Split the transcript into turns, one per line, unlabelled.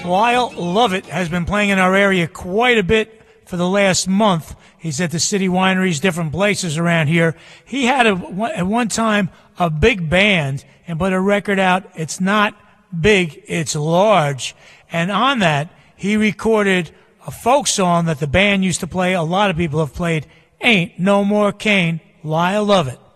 Lyle Lovett has been playing in our area quite a bit for the last month. He's at the city wineries, different places around here. He had at one time a big band and put a record out. It's not big, it's large. And on that, he recorded a folk song that the band used to play. A lot of people have played, Ain't No More Cain, Lyle Lovett.